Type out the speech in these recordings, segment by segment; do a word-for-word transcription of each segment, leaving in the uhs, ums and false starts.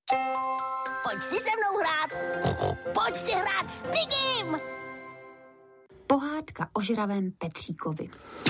Pojď si se mnou hrát. Pojď si hrát s Pigim. Pohádka o žravém Petříkovi.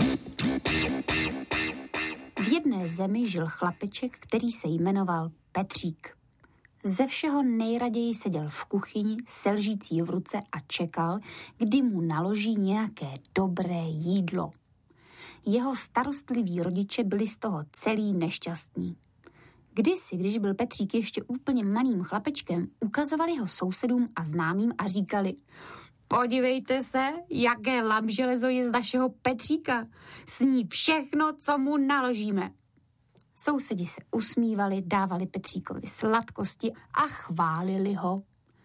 V jedné zemi žil chlapeček, který se jmenoval Petřík. Ze všeho nejraději seděl v kuchyni se lžící v ruce a čekal, kdy mu naloží nějaké dobré jídlo. Jeho starostliví rodiče byli z toho celý nešťastní. Kdysi, když byl Petřík ještě úplně malým chlapečkem, ukazovali ho sousedům a známým a říkali: podívejte se, jaké lamželezo je z našeho Petříka. Sní všechno, co mu naložíme. Sousedi se usmívali, dávali Petříkovi sladkosti a chválili ho.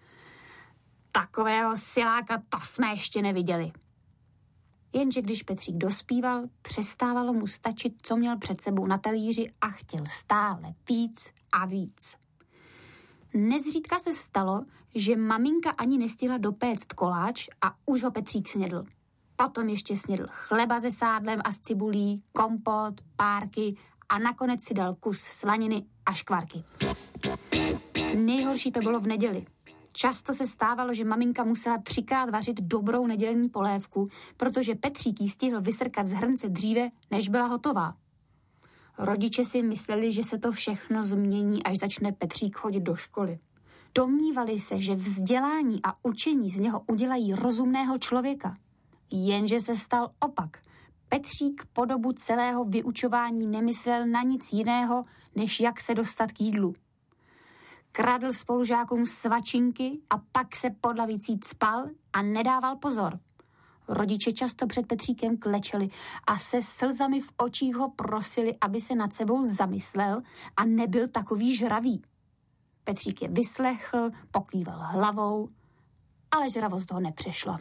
Takového siláka to jsme ještě neviděli. Jenže když Petřík dospíval, přestávalo mu stačit, co měl před sebou na talíři a chtěl stále víc a víc. Nezřídka se stalo, že maminka ani nestihla dopéct koláč a už ho Petřík snědl. Potom ještě snědl chleba se sádlem a s cibulí, kompot, párky a nakonec si dal kus slaniny a škvarky. Nejhorší to bylo v neděli. Často se stávalo, že maminka musela třikrát vařit dobrou nedělní polévku, protože Petřík jí stihl vysrkat z hrnce dříve, než byla hotová. Rodiče si mysleli, že se to všechno změní, až začne Petřík chodit do školy. Domnívali se, že vzdělání a učení z něho udělají rozumného člověka. Jenže se stal opak. Petřík po dobu celého vyučování nemyslel na nic jiného, než jak se dostat k jídlu. Kradl spolužákům svačinky a pak se pod lavicí cpal a nedával pozor. Rodiče často před Petříkem klečeli a se slzami v očích ho prosili, aby se nad sebou zamyslel a nebyl takový žravý. Petřík je vyslechl, pokýval hlavou, ale žravost ho nepřešla.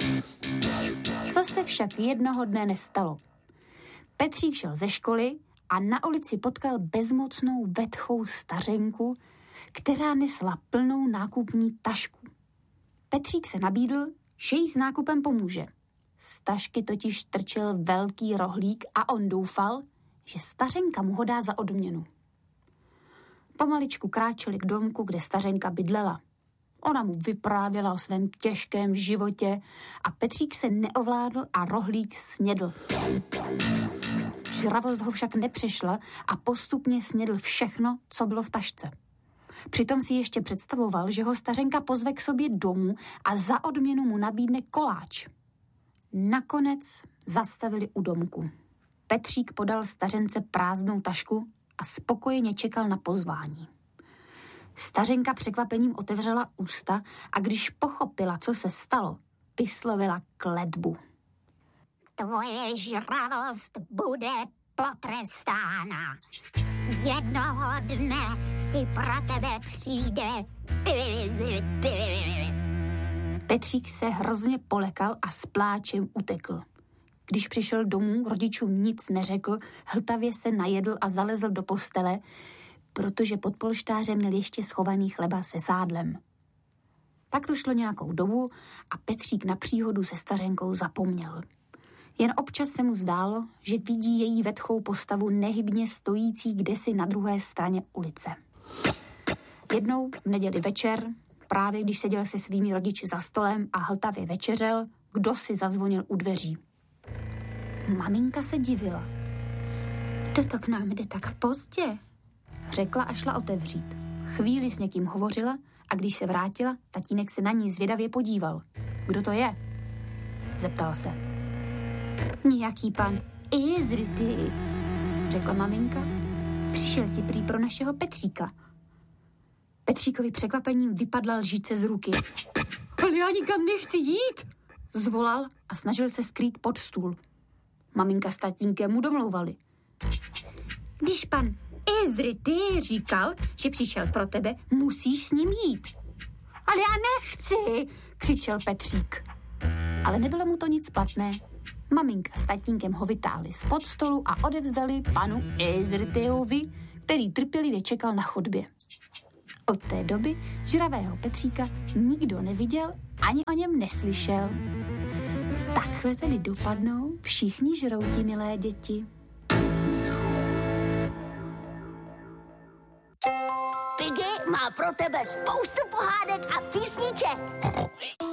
Co se však jednoho dne nestalo? Petřík šel ze školy a na ulici potkal bezmocnou vetchou stařenku, která nesla plnou nákupní tašku. Petřík se nabídl, že jí s nákupem pomůže. Z tašky totiž trčel velký rohlík a on doufal, že stařenka mu ho dá za odměnu. Pomaličku kráčeli k domku, kde stařenka bydlela. Ona mu vyprávěla o svém těžkém životě a Petřík se neovládl a rohlík snědl. Žravost ho však nepřešla a postupně snědl všechno, co bylo v tašce. Přitom si ještě představoval, že ho stařenka pozve k sobě domů a za odměnu mu nabídne koláč. Nakonec zastavili u domku. Petřík podal stařence prázdnou tašku a spokojeně čekal na pozvání. Stařenka překvapením otevřela ústa a když pochopila, co se stalo, vyslovila kletbu. Tvoje žravost bude potrestána. Jednoho dne si pro tebe přijde. Petřík se hrozně polekal a s pláčem utekl. Když přišel domů, rodičům nic neřekl, hltavě se najedl a zalezl do postele, protože pod polštářem měl ještě schovaný chleba se sádlem. Tak to šlo nějakou dobu a Petřík na příhodu se stařenkou zapomněl. Jen občas se mu zdálo, že vidí její vetchou postavu nehybně stojící kdesi na druhé straně ulice. Jednou v neděli večer, právě když seděl se svými rodiči za stolem a hltavě večeřel, kdo si zazvonil u dveří. Maminka se divila. Kdo to k nám jde tak pozdě? Řekla a šla otevřít. Chvíli s někým hovořila a když se vrátila, tatínek se na ní zvědavě podíval. Kdo to je? Zeptal se. Nějaký pan Izrity, řekla maminka. Přišel si prý pro našeho Petříka. Petříkovi překvapením vypadla lžice z ruky. Ale já nikam nechci jít, zvolal a snažil se skrýt pod stůl. Maminka s tatínkem mu domlouvali. Když pan Izrity říkal, že přišel pro tebe, musíš s ním jít. Ale já nechci, křičel Petřík. Ale nebylo mu to nic platné. Maminka s tatínkem ho vytáhli spod stolu a odevzdali panu Izrtyovi, který trpělivě čekal na chodbě. Od té doby žravého Petříka nikdo neviděl ani o něm neslyšel. Takhle tedy dopadnou všichni žrouti, milé děti. Piggy má pro tebe spoustu pohádek a písniček.